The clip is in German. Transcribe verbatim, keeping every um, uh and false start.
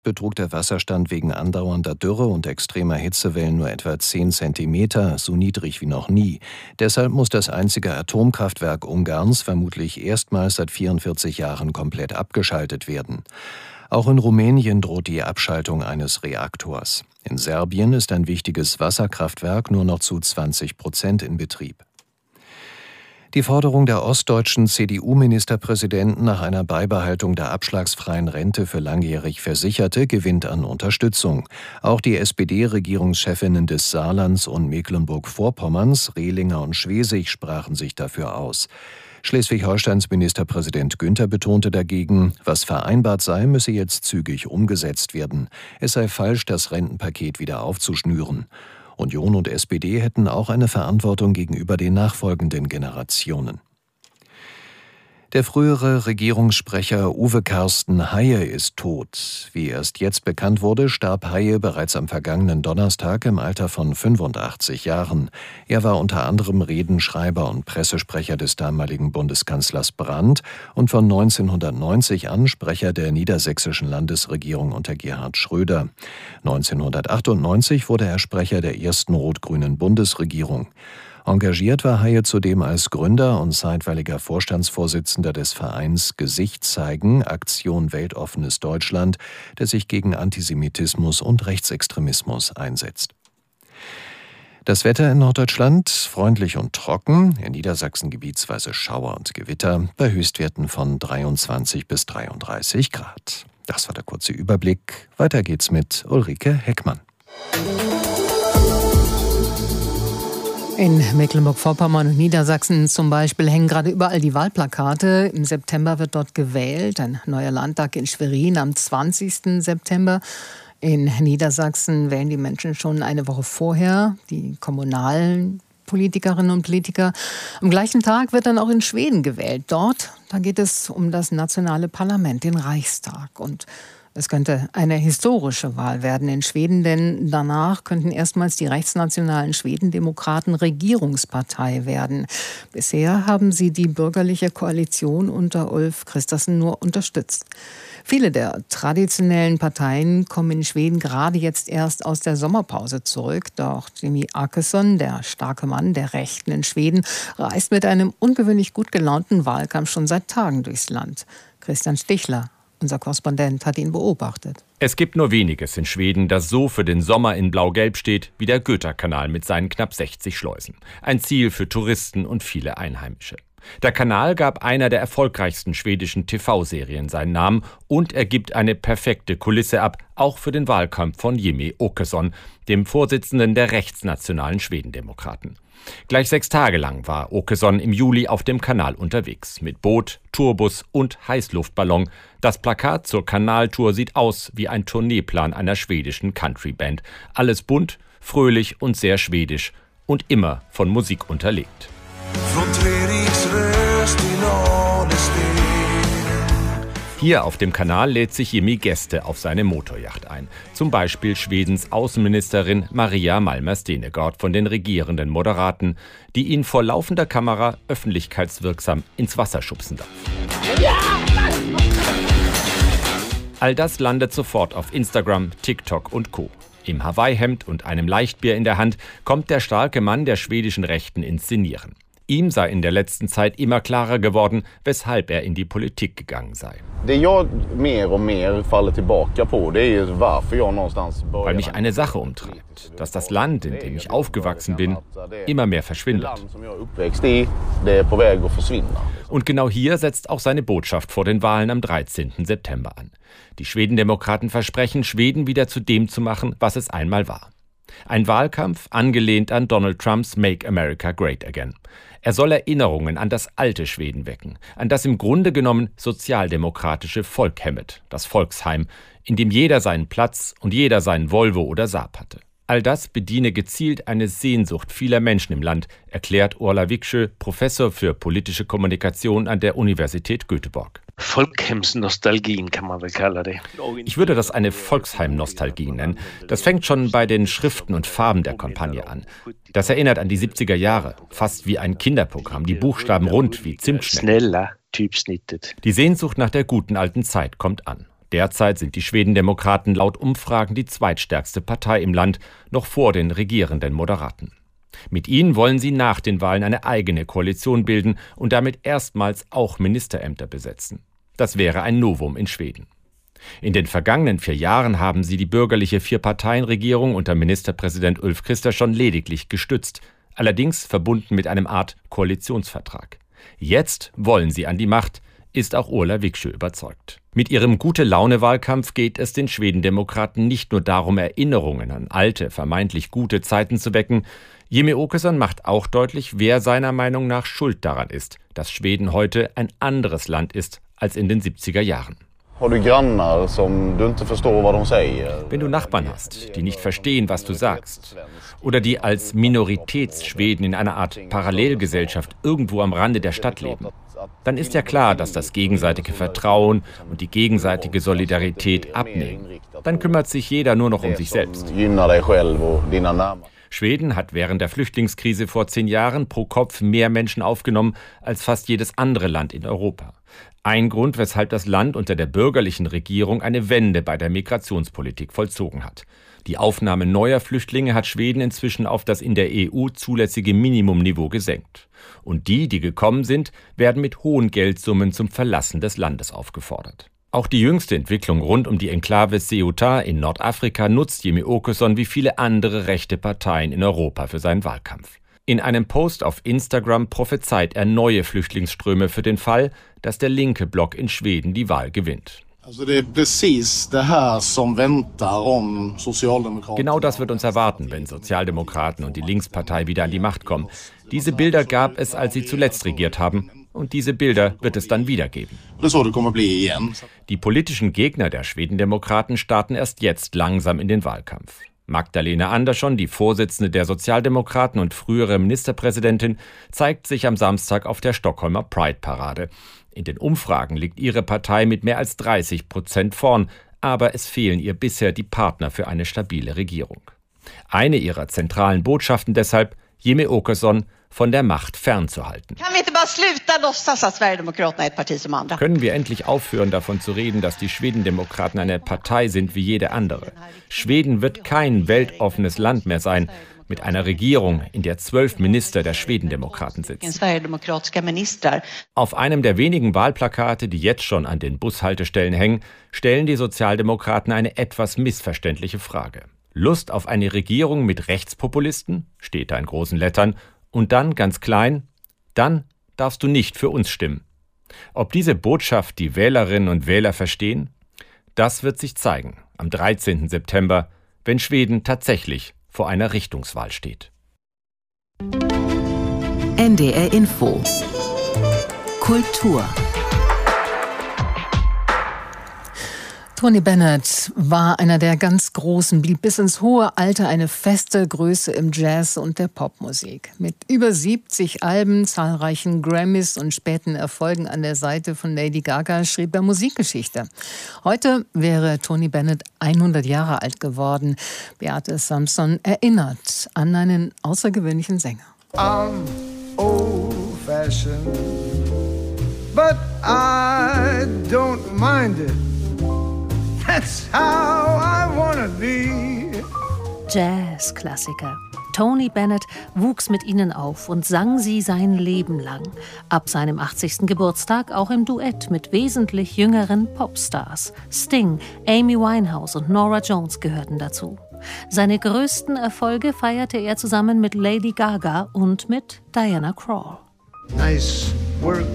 betrug der Wasserstand wegen andauernder Dürre und extremer Hitzewellen nur etwa zehn Zentimeter, so niedrig wie noch nie. Deshalb muss das einzige Atomkraftwerk Ungarns vermutlich erstmals seit vierundvierzig Jahren komplett abgeschaltet werden. Auch in Rumänien droht die Abschaltung eines Reaktors. In Serbien ist ein wichtiges Wasserkraftwerk nur noch zu zwanzig Prozent in Betrieb. Die Forderung der ostdeutschen C D U-Ministerpräsidenten nach einer Beibehaltung der abschlagsfreien Rente für langjährig Versicherte gewinnt an Unterstützung. Auch die S P D-Regierungschefinnen des Saarlands und Mecklenburg-Vorpommerns, Rehlinger und Schwesig, sprachen sich dafür aus. Schleswig-Holsteins Ministerpräsident Günther betonte dagegen, was vereinbart sei, müsse jetzt zügig umgesetzt werden. Es sei falsch, das Rentenpaket wieder aufzuschnüren. Union und S P D hätten auch eine Verantwortung gegenüber den nachfolgenden Generationen. Der frühere Regierungssprecher Uwe Carsten Haye ist tot. Wie erst jetzt bekannt wurde, starb Haye bereits am vergangenen Donnerstag im Alter von fünfundachtzig Jahren. Er war unter anderem Redenschreiber und Pressesprecher des damaligen Bundeskanzlers Brandt und von neunzehnhundertneunzig an Sprecher der niedersächsischen Landesregierung unter Gerhard Schröder. neunzehnhundertachtundneunzig wurde er Sprecher der ersten rot-grünen Bundesregierung. Engagiert war Haye zudem als Gründer und zeitweiliger Vorstandsvorsitzender des Vereins Gesicht zeigen, Aktion Weltoffenes Deutschland, der sich gegen Antisemitismus und Rechtsextremismus einsetzt. Das Wetter in Norddeutschland freundlich und trocken, in Niedersachsen gebietsweise Schauer und Gewitter, bei Höchstwerten von dreiundzwanzig bis dreiunddreißig Grad. Das war der kurze Überblick. Weiter geht's mit Ulrike Heckmann. In Mecklenburg-Vorpommern und Niedersachsen zum Beispiel hängen gerade überall die Wahlplakate. Im September wird dort gewählt. Ein neuer Landtag in Schwerin am zwanzigsten September. In Niedersachsen wählen die Menschen schon eine Woche vorher, die kommunalen Politikerinnen und Politiker. Am gleichen Tag wird dann auch in Schweden gewählt. Dort, da geht es um das nationale Parlament, den Reichstag. Und es könnte eine historische Wahl werden in Schweden, denn danach könnten erstmals die rechtsnationalen Schwedendemokraten Regierungspartei werden. Bisher haben sie die bürgerliche Koalition unter Ulf Kristersson nur unterstützt. Viele der traditionellen Parteien kommen in Schweden gerade jetzt erst aus der Sommerpause zurück. Doch Jimmie Åkesson, der starke Mann der Rechten in Schweden, reist mit einem ungewöhnlich gut gelaunten Wahlkampf schon seit Tagen durchs Land. Christian Stichler, unser Korrespondent, hat ihn beobachtet. Es gibt nur weniges in Schweden, das so für den Sommer in Blau-Gelb steht wie der Göta-Kanal mit seinen knapp sechzig Schleusen. Ein Ziel für Touristen und viele Einheimische. Der Kanal gab einer der erfolgreichsten schwedischen T V-Serien seinen Namen und er gibt eine perfekte Kulisse ab, auch für den Wahlkampf von Jimmie Åkesson, dem Vorsitzenden der rechtsnationalen Schwedendemokraten. Gleich sechs Tage lang war Åkesson im Juli auf dem Kanal unterwegs, mit Boot, Tourbus und Heißluftballon. Das Plakat zur Kanaltour sieht aus wie ein Tourneeplan einer schwedischen Countryband. Alles bunt, fröhlich und sehr schwedisch und immer von Musik unterlegt. Hier auf dem Kanal lädt sich Jimmie Gäste auf seine Motorjacht ein. Zum Beispiel Schwedens Außenministerin Maria Malmer Stenergard von den regierenden Moderaten, die ihn vor laufender Kamera öffentlichkeitswirksam ins Wasser schubsen darf. All das landet sofort auf Instagram, TikTok und Co. Im Hawaii-Hemd und einem Leichtbier in der Hand kommt der starke Mann der schwedischen Rechten ins Szenieren. Ihm sei in der letzten Zeit immer klarer geworden, weshalb er in die Politik gegangen sei. Weil mich eine Sache umtreibt, dass das Land, in dem ich aufgewachsen bin, immer mehr verschwindet. Und genau hier setzt auch seine Botschaft vor den Wahlen am dreizehnten September an. Die Schwedendemokraten versprechen, Schweden wieder zu dem zu machen, was es einmal war. Ein Wahlkampf, angelehnt an Donald Trumps Make America Great Again. Er soll Erinnerungen an das alte Schweden wecken, an das im Grunde genommen sozialdemokratische Folkhemmet, das Volksheim, in dem jeder seinen Platz und jeder seinen Volvo oder Saab hatte. All das bediene gezielt eine Sehnsucht vieler Menschen im Land, erklärt Orla Viksjö, Professor für politische Kommunikation an der Universität Göteborg. Folkhemsnostalgien kann man wohl sagen. Ich würde das eine Volksheim-Nostalgie nennen. Das fängt schon bei den Schriften und Farben der Kampagne an. Das erinnert an die siebziger Jahre, fast wie ein Kinderprogramm, die Buchstaben rund wie Zimtschnecken. Die Sehnsucht nach der guten alten Zeit kommt an. Derzeit sind die Schwedendemokraten laut Umfragen die zweitstärkste Partei im Land, noch vor den regierenden Moderaten. Mit ihnen wollen sie nach den Wahlen eine eigene Koalition bilden und damit erstmals auch Ministerämter besetzen. Das wäre ein Novum in Schweden. In den vergangenen vier Jahren haben sie die bürgerliche Vier-Parteien-Regierung unter Ministerpräsident Ulf Kristersson lediglich gestützt, allerdings verbunden mit einem Art Koalitionsvertrag. Jetzt wollen sie an die Macht, ist auch Orla Viksjö überzeugt. Mit ihrem Gute-Laune-Wahlkampf geht es den Schwedendemokraten nicht nur darum, Erinnerungen an alte, vermeintlich gute Zeiten zu wecken. Jimmie Åkesson macht auch deutlich, wer seiner Meinung nach schuld daran ist, dass Schweden heute ein anderes Land ist als in den siebziger Jahren. Wenn du Nachbarn hast, die nicht verstehen, was du sagst, oder die als Minoritätsschweden in einer Art Parallelgesellschaft irgendwo am Rande der Stadt leben, dann ist ja klar, dass das gegenseitige Vertrauen und die gegenseitige Solidarität abnehmen. Dann kümmert sich jeder nur noch um sich selbst. Schweden hat während der Flüchtlingskrise vor zehn Jahren pro Kopf mehr Menschen aufgenommen als fast jedes andere Land in Europa. Ein Grund, weshalb das Land unter der bürgerlichen Regierung eine Wende bei der Migrationspolitik vollzogen hat. Die Aufnahme neuer Flüchtlinge hat Schweden inzwischen auf das in der E U zulässige Minimumniveau gesenkt. Und die, die gekommen sind, werden mit hohen Geldsummen zum Verlassen des Landes aufgefordert. Auch die jüngste Entwicklung rund um die Enklave Ceuta in Nordafrika nutzt Jimmie Åkesson wie viele andere rechte Parteien in Europa für seinen Wahlkampf. In einem Post auf Instagram prophezeit er neue Flüchtlingsströme für den Fall, dass der linke Block in Schweden die Wahl gewinnt. Genau das wird uns erwarten, wenn Sozialdemokraten und die Linkspartei wieder an die Macht kommen. Diese Bilder gab es, als sie zuletzt regiert haben. Und diese Bilder wird es dann wieder geben. Die politischen Gegner der Schwedendemokraten starten erst jetzt langsam in den Wahlkampf. Magdalena Andersson, die Vorsitzende der Sozialdemokraten und frühere Ministerpräsidentin, zeigt sich am Samstag auf der Stockholmer Pride-Parade. In den Umfragen liegt ihre Partei mit mehr als dreißig Prozent vorn, aber es fehlen ihr bisher die Partner für eine stabile Regierung. Eine ihrer zentralen Botschaften deshalb, Jimmie Åkesson von der Macht fernzuhalten. Können wir endlich aufhören, davon zu reden, dass die Schwedendemokraten eine Partei sind wie jede andere? Schweden wird kein weltoffenes Land mehr sein, mit einer Regierung, in der zwölf Minister der Schwedendemokraten sitzen. Auf einem der wenigen Wahlplakate, die jetzt schon an den Bushaltestellen hängen, stellen die Sozialdemokraten eine etwas missverständliche Frage. Lust auf eine Regierung mit Rechtspopulisten? Steht da in großen Lettern. Und dann, ganz klein, dann darfst du nicht für uns stimmen. Ob diese Botschaft die Wählerinnen und Wähler verstehen? Das wird sich zeigen am dreizehnten September, wenn Schweden tatsächlich vor einer Richtungswahl steht. N D R Info Kultur. Tony Bennett war einer der ganz Großen, blieb bis ins hohe Alter eine feste Größe im Jazz und der Popmusik. Mit über siebzig Alben, zahlreichen Grammys und späten Erfolgen an der Seite von Lady Gaga schrieb er Musikgeschichte. Heute wäre Tony Bennett hundert Jahre alt geworden. Beate Samson erinnert an einen außergewöhnlichen Sänger. I'm old-fashioned, but I don't mind it. That's how I wanna be. Jazz-Klassiker. Tony Bennett wuchs mit ihnen auf und sang sie sein Leben lang. Ab seinem achtzigsten Geburtstag auch im Duett mit wesentlich jüngeren Popstars. Sting, Amy Winehouse und Norah Jones gehörten dazu. Seine größten Erfolge feierte er zusammen mit Lady Gaga und mit Diana Krall. Nice work.